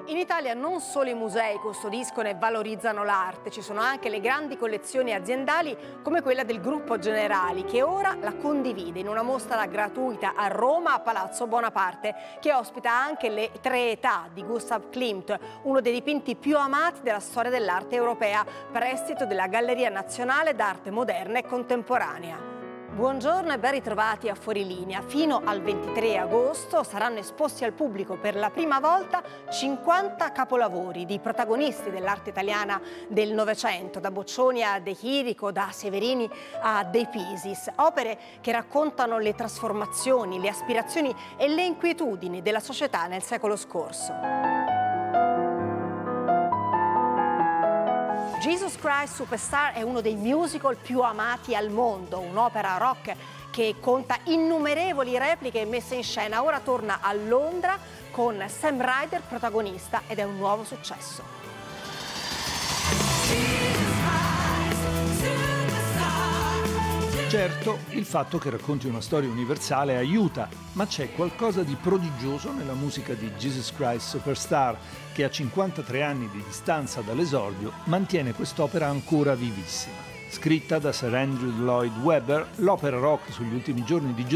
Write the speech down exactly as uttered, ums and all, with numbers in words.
In Italia non solo i musei custodiscono e valorizzano l'arte, ci sono anche le grandi collezioni aziendali come quella del Gruppo Generali, che ora la condivide in una mostra gratuita a Roma a Palazzo Bonaparte, che ospita anche le Tre Età di Gustav Klimt, uno dei dipinti più amati della storia dell'arte europea, prestito della Galleria Nazionale d'Arte Moderna e Contemporanea. Buongiorno e ben ritrovati a Fuorilinea. Fino al ventitré agosto saranno esposti al pubblico per la prima volta cinquanta capolavori di protagonisti dell'arte italiana del Novecento, da Boccioni a De Chirico, da Severini a De Pisis. Opere che raccontano le trasformazioni, le aspirazioni e le inquietudini della società nel secolo scorso. Jesus Christ Superstar è uno dei musical più amati al mondo, un'opera rock che conta innumerevoli repliche messe in scena. Ora torna a Londra con Sam Ryder protagonista ed è un nuovo successo. Certo, il fatto che racconti una storia universale aiuta, ma c'è qualcosa di prodigioso nella musica di Jesus Christ Superstar, che a cinquantatré anni di distanza dall'esordio mantiene quest'opera ancora vivissima. Scritta da Sir Andrew Lloyd Webber, l'opera rock sugli ultimi giorni di Gesù